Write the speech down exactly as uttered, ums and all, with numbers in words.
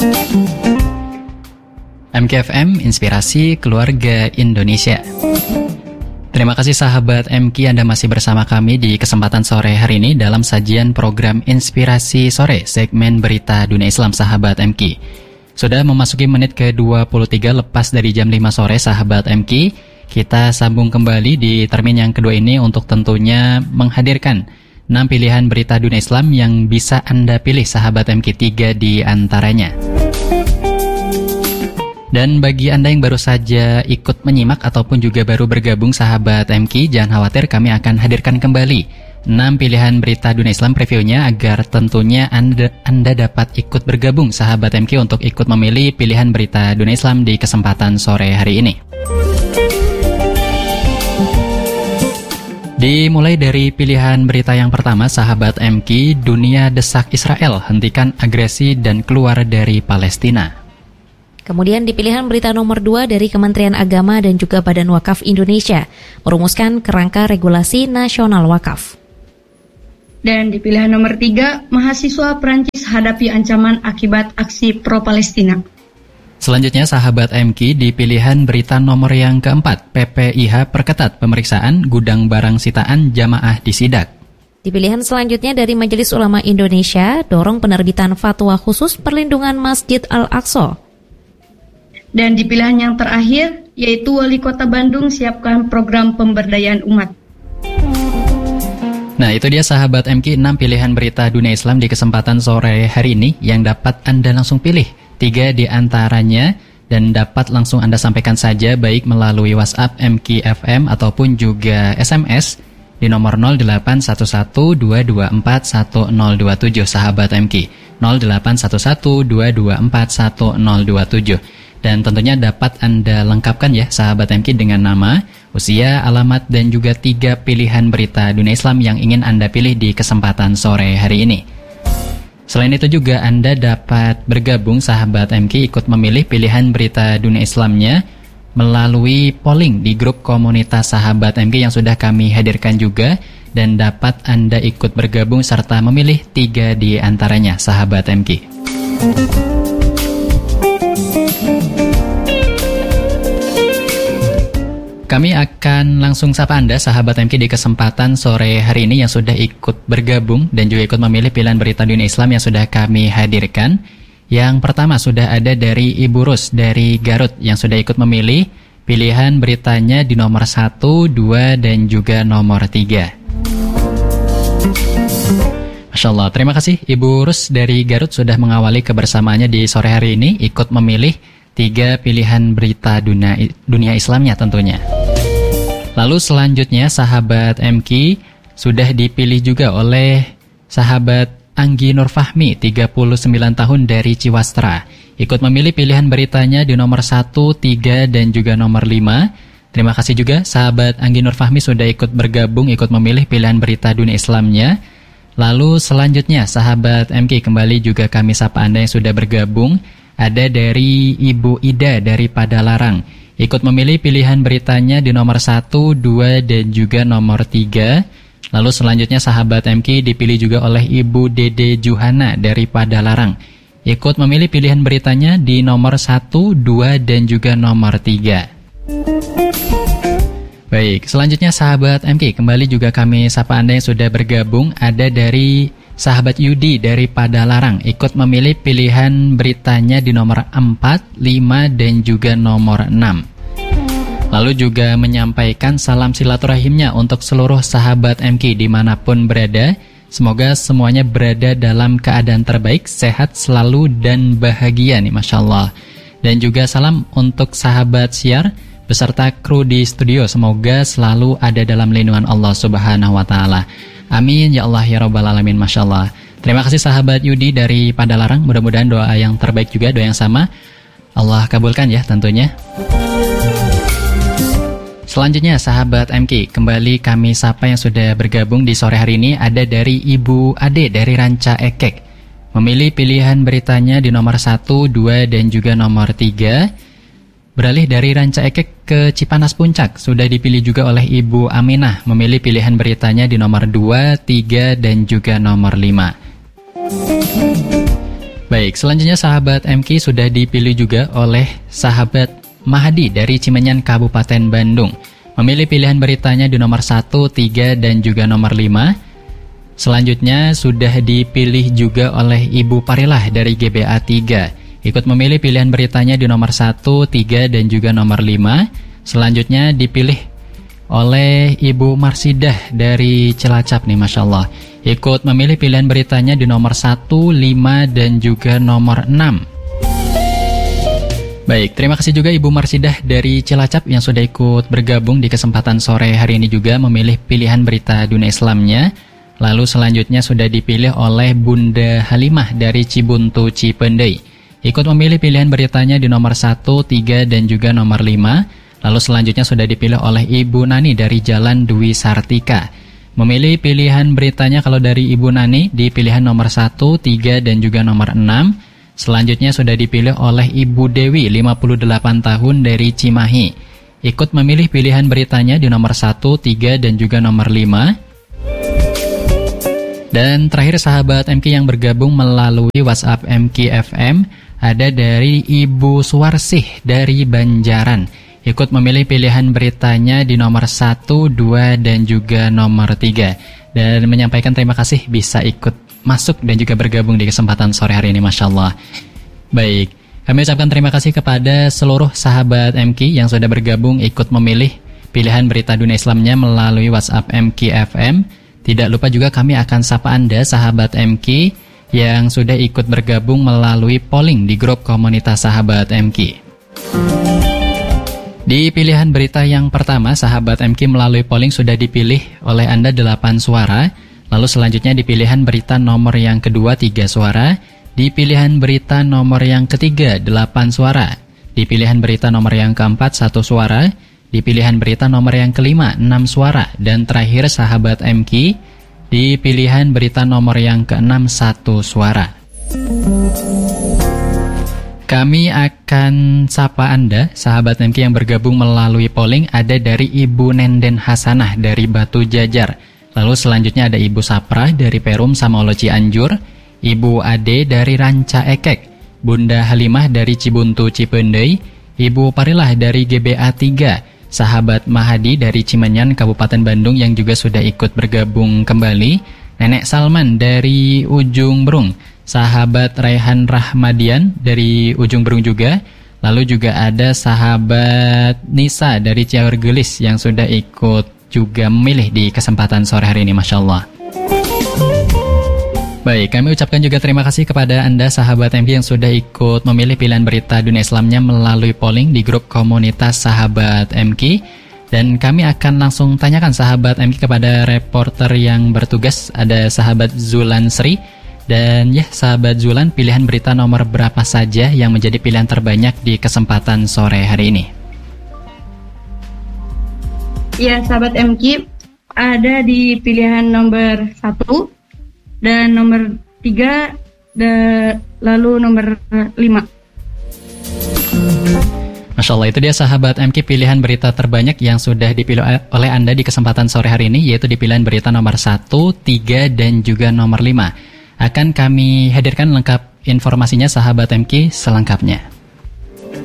M K F M, Inspirasi Keluarga Indonesia. Terima kasih sahabat M K, Anda masih bersama kami di kesempatan sore hari ini dalam sajian program Inspirasi Sore, segmen Berita Dunia Islam sahabat M K. Sudah memasuki menit ke dua puluh tiga lepas dari jam lima sore sahabat M K. Kita sambung kembali di termin yang kedua ini untuk tentunya menghadirkan enam pilihan berita dunia Islam yang bisa Anda pilih sahabat M K, tiga di antaranya. Dan bagi Anda yang baru saja ikut menyimak ataupun juga baru bergabung sahabat M K, jangan khawatir, kami akan hadirkan kembali enam pilihan berita dunia Islam previewnya agar tentunya Anda, Anda dapat ikut bergabung sahabat M K untuk ikut memilih pilihan berita dunia Islam di kesempatan sore hari ini. Dimulai dari pilihan berita yang pertama sahabat M K, dunia desak Israel hentikan agresi dan keluar dari Palestina. Kemudian di pilihan berita nomor dua dari Kementerian Agama dan juga Badan Wakaf Indonesia merumuskan kerangka regulasi nasional wakaf. Dan di pilihan nomor tiga, mahasiswa Perancis hadapi ancaman akibat aksi pro-Palestina. Selanjutnya sahabat M K, di pilihan berita nomor yang keempat, P P I H perketat pemeriksaan gudang barang sitaan jamaah di Sidak. Di pilihan selanjutnya dari Majelis Ulama Indonesia, dorong penerbitan fatwa khusus perlindungan Masjid Al-Aqsa. Dan di pilihan yang terakhir, yaitu Wali Kota Bandung siapkan program pemberdayaan umat. Nah, itu dia sahabat M K, enam pilihan berita dunia Islam di kesempatan sore hari ini yang dapat Anda langsung pilih. Tiga di antaranya dan dapat langsung Anda sampaikan saja baik melalui WhatsApp M K F M ataupun juga S M S di nomor nol delapan satu satu dua dua empat satu nol dua tujuh sahabat M K. nol delapan satu satu dua dua empat satu nol dua tujuh. Dan tentunya dapat Anda lengkapkan ya sahabat M K dengan nama, usia, alamat, dan juga tiga pilihan berita dunia Islam yang ingin Anda pilih di kesempatan sore hari ini. Selain itu juga Anda dapat bergabung sahabat M K ikut memilih pilihan berita dunia Islamnya melalui polling di grup komunitas sahabat M K yang sudah kami hadirkan juga, dan dapat Anda ikut bergabung serta memilih tiga di antaranya sahabat M K. Kami akan langsung sapa Anda sahabat M K di kesempatan sore hari ini yang sudah ikut bergabung dan juga ikut memilih pilihan berita dunia Islam yang sudah kami hadirkan. Yang pertama sudah ada dari Ibu Rus dari Garut yang sudah ikut memilih pilihan beritanya di nomor satu, dua, dan juga nomor tiga. Masya Allah, terima kasih Ibu Rus dari Garut sudah mengawali kebersamaannya di sore hari ini ikut memilih tiga pilihan berita dunia, dunia Islamnya tentunya. Lalu selanjutnya sahabat M K sudah dipilih juga oleh sahabat Anggi Nur Fahmi, tiga puluh sembilan tahun dari Ciwastra. Ikut memilih pilihan beritanya di nomor satu, tiga, dan juga nomor lima. Terima kasih juga sahabat Anggi Nur Fahmi sudah ikut bergabung, ikut memilih pilihan berita dunia Islamnya. Lalu selanjutnya sahabat M K kembali juga kami sapa Anda yang sudah bergabung. Ada dari Ibu Ida dari Padalarang. Ikut memilih pilihan beritanya di nomor satu, dua, dan juga nomor tiga. Lalu selanjutnya sahabat M K dipilih juga oleh Ibu Dede Juhana dari Padalarang. Ikut memilih pilihan beritanya di nomor satu, dua, dan juga nomor tiga. Baik, selanjutnya sahabat M K kembali juga kami sapa Anda yang sudah bergabung. Ada dari sahabat Yudi dari Padalarang, ikut memilih pilihan beritanya di nomor empat, lima, dan juga nomor enam. Lalu juga menyampaikan salam silaturahimnya untuk seluruh sahabat M K dimanapun berada. Semoga semuanya berada dalam keadaan terbaik, sehat selalu dan bahagia nih, Masya Allah. Dan juga salam untuk sahabat siar beserta kru di studio, semoga selalu ada dalam lindungan Allah Subhanahu wa Ta'ala. Amin ya Allah ya Rabbal Alamin, Masya Allah. Terima kasih sahabat Yudi dari Padalarang. Mudah-mudahan doa yang terbaik juga, doa yang sama Allah kabulkan ya tentunya. Selanjutnya sahabat M K, kembali kami sapa yang sudah bergabung di sore hari ini. Ada dari Ibu Ade dari Ranca Ekek. Memilih pilihan beritanya di nomor satu, dua, dan juga nomor tiga. Beralih dari Ranca Ekek ke Cipanas Puncak, sudah dipilih juga oleh Ibu Aminah. Memilih pilihan beritanya di nomor dua, tiga, dan juga nomor lima. Baik, selanjutnya sahabat M K sudah dipilih juga oleh sahabat Mahdi dari Cimenyan, Kabupaten Bandung. Memilih pilihan beritanya di nomor satu, tiga, dan juga nomor lima. Selanjutnya sudah dipilih juga oleh Ibu Parilah dari G B A tiga. Ikut memilih pilihan beritanya di nomor satu, tiga, dan juga nomor lima. Selanjutnya dipilih oleh Ibu Marsidah dari Cilacap nih, Masya Allah. Ikut memilih pilihan beritanya di nomor satu, lima, dan juga nomor enam. Baik, terima kasih juga Ibu Marsidah dari Cilacap yang sudah ikut bergabung di kesempatan sore hari ini juga memilih pilihan berita dunia Islamnya. Lalu selanjutnya sudah dipilih oleh Bunda Halimah dari Cibuntu, Cipendei. Ikut memilih pilihan beritanya di nomor satu, tiga, dan juga nomor lima. Lalu selanjutnya sudah dipilih oleh Ibu Nani dari Jalan Dwi Sartika. Memilih pilihan beritanya kalau dari Ibu Nani di pilihan nomor satu, tiga, dan juga nomor enam. Selanjutnya sudah dipilih oleh Ibu Dewi, lima puluh delapan tahun dari Cimahi. Ikut memilih pilihan beritanya di nomor satu, tiga, dan juga nomor lima. Dan terakhir sahabat M K yang bergabung melalui WhatsApp M K F M ada dari Ibu Suwarsih dari Banjaran. Ikut memilih pilihan beritanya di nomor satu, dua, dan juga nomor tiga. Dan menyampaikan terima kasih bisa ikut masuk dan juga bergabung di kesempatan sore hari ini, Masya Allah. Baik, kami ucapkan terima kasih kepada seluruh sahabat M K yang sudah bergabung ikut memilih pilihan berita dunia Islamnya melalui WhatsApp M K F M. Tidak lupa juga kami akan sapa Anda sahabat M K yang sudah ikut bergabung melalui polling di grup komunitas sahabat M K. Di pilihan berita yang pertama, sahabat M K melalui polling sudah dipilih oleh Anda delapan suara. Lalu selanjutnya di pilihan berita nomor yang kedua tiga suara. Di pilihan berita nomor yang ketiga delapan suara. Di pilihan berita nomor yang keempat satu suara. Di pilihan berita nomor yang kelima enam suara. Dan terakhir sahabat M K di pilihan berita nomor yang keenam satu suara. Kami akan sapa Anda, sahabat M K yang bergabung melalui polling, ada dari Ibu Nenden Hasanah dari Batu Jajar. Lalu selanjutnya ada Ibu Sapra dari Perum Samolo Cianjur, Ibu Ade dari Ranca Ekek, Bunda Halimah dari Cibuntu Cipendei, Ibu Parilah dari G B A tiga, sahabat Mahadi dari Cimenyan, Kabupaten Bandung yang juga sudah ikut bergabung kembali, Nenek Salman dari Ujung Berung, sahabat Raihan Rahmadian dari Ujung Berung juga. Lalu juga ada sahabat Nisa dari Ciaurgelis yang sudah ikut juga memilih di kesempatan sore hari ini, Masya Allah. Baik, kami ucapkan juga terima kasih kepada Anda sahabat M K yang sudah ikut memilih pilihan berita dunia Islamnya melalui polling di grup komunitas sahabat M K. Dan kami akan langsung tanyakan sahabat M K kepada reporter yang bertugas, ada sahabat Zulan Sri. Dan ya sahabat Zulan, pilihan berita nomor berapa saja yang menjadi pilihan terbanyak di kesempatan sore hari ini? Ya sahabat M K, ada di pilihan nomor satu dan nomor tiga dan lalu nomor lima. Masya Allah, itu dia sahabat M K pilihan berita terbanyak yang sudah dipilih oleh Anda di kesempatan sore hari ini, yaitu di pilihan berita nomor satu, tiga, dan juga nomor lima. Akan kami hadirkan lengkap informasinya sahabat M K selengkapnya.